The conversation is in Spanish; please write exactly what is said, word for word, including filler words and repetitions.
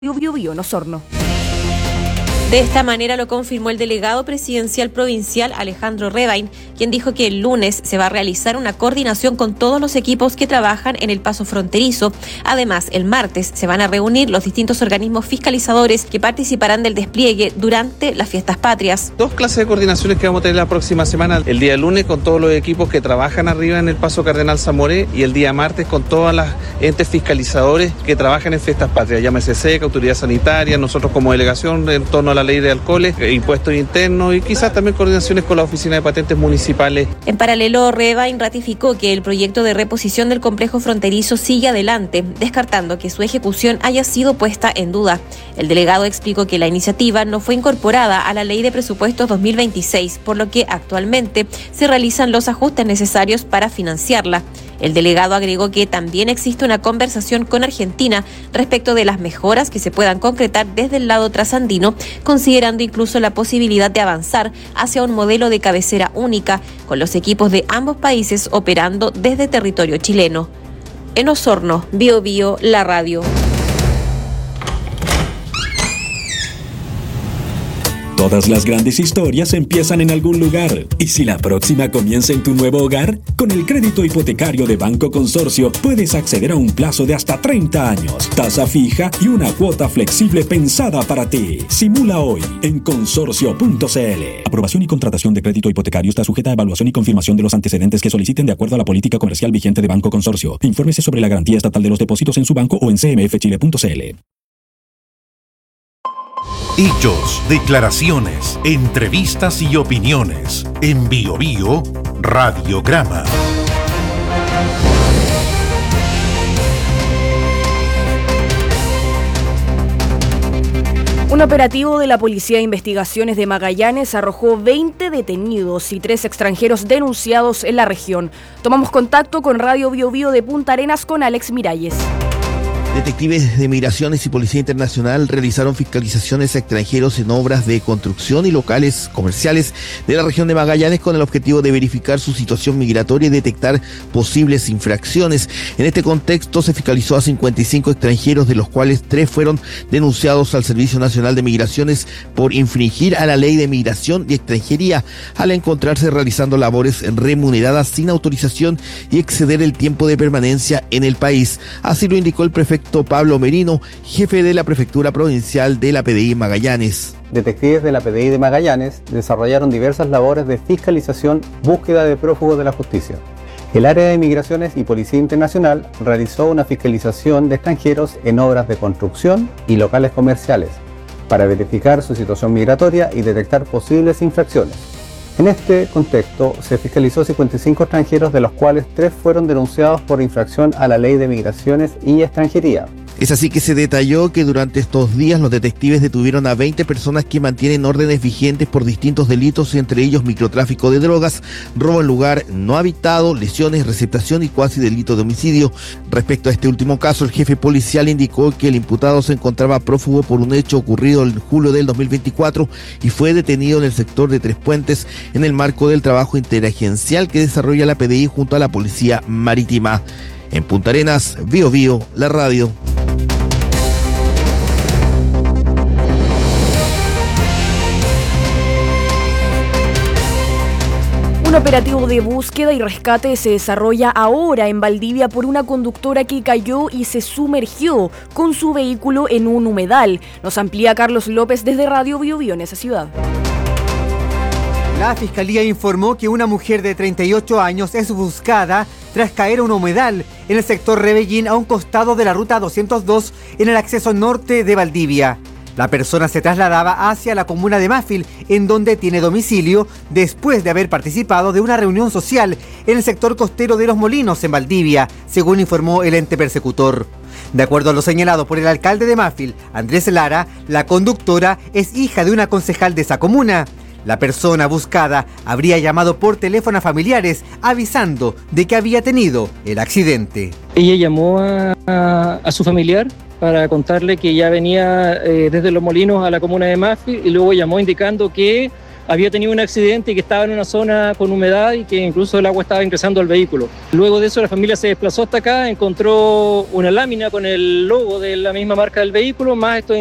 Bio Bio, en Osorno. De esta manera lo confirmó el delegado presidencial provincial Alejandro Rebain, quien dijo que el lunes se va a realizar una coordinación con todos los equipos que trabajan en el paso fronterizo. Además, el martes se van a reunir los distintos organismos fiscalizadores que participarán del despliegue durante las fiestas patrias. Dos clases de coordinaciones que vamos a tener la próxima semana. El día lunes con todos los equipos que trabajan arriba en el paso Cardenal Zamoré y el día martes con todas las entes fiscalizadores que trabajan en fiestas patrias, llámese SECA, Autoridad Sanitaria, nosotros como delegación en torno a la ley de alcoholes, impuestos internos y quizás también coordinaciones con la oficina de patentes municipales. En paralelo, Rebain ratificó que el proyecto de reposición del complejo fronterizo sigue adelante, descartando que su ejecución haya sido puesta en duda. El delegado explicó que la iniciativa no fue incorporada a la ley de presupuestos dos mil veintiséis, por lo que actualmente se realizan los ajustes necesarios para financiarla. El delegado agregó que también existe una conversación con Argentina respecto de las mejoras que se puedan concretar desde el lado trasandino, considerando incluso la posibilidad de avanzar hacia un modelo de cabecera única, con los equipos de ambos países operando desde territorio chileno. En Osorno, Bio Bio, la radio. Todas las grandes historias empiezan en algún lugar. ¿Y si la próxima comienza en tu nuevo hogar? Con el crédito hipotecario de Banco Consorcio puedes acceder a un plazo de hasta treinta años, tasa fija y una cuota flexible pensada para ti. Simula hoy en consorcio punto c l. Aprobación y contratación de crédito hipotecario está sujeta a evaluación y confirmación de los antecedentes que soliciten de acuerdo a la política comercial vigente de Banco Consorcio. Infórmese sobre la garantía estatal de los depósitos en su banco o en c m f chile punto c l. Hechos, declaraciones, entrevistas y opiniones. En Bio Bio, Radiograma. Un operativo de la Policía de Investigaciones de Magallanes arrojó veinte detenidos y tres extranjeros denunciados en la región. Tomamos contacto con Radio Bio Bio de Punta Arenas con Alex Miralles. Detectives de Migraciones y Policía Internacional realizaron fiscalizaciones a extranjeros en obras de construcción y locales comerciales de la región de Magallanes con el objetivo de verificar su situación migratoria y detectar posibles infracciones. En este contexto se fiscalizó a cincuenta y cinco extranjeros, de los cuales tres fueron denunciados al Servicio Nacional de Migraciones por infringir a la Ley de Migración y Extranjería al encontrarse realizando labores remuneradas sin autorización y exceder el tiempo de permanencia en el país. Así lo indicó el prefecto Pablo Merino, jefe de la Prefectura Provincial de la P D I Magallanes. Detectives de la P D I de Magallanes desarrollaron diversas labores de fiscalización, búsqueda de prófugos de la justicia. El área de Migraciones y Policía Internacional realizó una fiscalización de extranjeros en obras de construcción y locales comerciales para verificar su situación migratoria y detectar posibles infracciones. En este contexto, se fiscalizó cincuenta y cinco extranjeros, de los cuales tres fueron denunciados por infracción a la Ley de Migraciones y Extranjería. Es así que se detalló que durante estos días los detectives detuvieron a veinte personas que mantienen órdenes vigentes por distintos delitos, entre ellos microtráfico de drogas, robo en lugar no habitado, lesiones, receptación y cuasi delito de homicidio. Respecto a este último caso, el jefe policial indicó que el imputado se encontraba prófugo por un hecho ocurrido en julio del dos mil veinticuatro y fue detenido en el sector de Tres Puentes en el marco del trabajo interagencial que desarrolla la P D I junto a la Policía Marítima. En Punta Arenas, Bio Bio, la radio. Un operativo de búsqueda y rescate se desarrolla ahora en Valdivia por una conductora que cayó y se sumergió con su vehículo en un humedal. Nos amplía Carlos López desde Radio Bio Bio en esa ciudad. La Fiscalía informó que una mujer de treinta y ocho años es buscada tras caer a un humedal en el sector Rebellín, a un costado de la ruta doscientos dos en el acceso norte de Valdivia. La persona se trasladaba hacia la comuna de Mafil, en donde tiene domicilio, después de haber participado de una reunión social en el sector costero de Los Molinos, en Valdivia, según informó el ente persecutor. De acuerdo a lo señalado por el alcalde de Mafil, Andrés Lara, la conductora es hija de una concejal de esa comuna. La persona buscada habría llamado por teléfono a familiares avisando de que había tenido el accidente. Ella llamó a, a, a su familiar para contarle que ya venía eh, desde Los Molinos a la comuna de Mafil, y luego llamó indicando que había tenido un accidente y que estaba en una zona con humedad y que incluso el agua estaba ingresando al vehículo. Luego de eso la familia se desplazó hasta acá, encontró una lámina con el logo de la misma marca del vehículo, más estos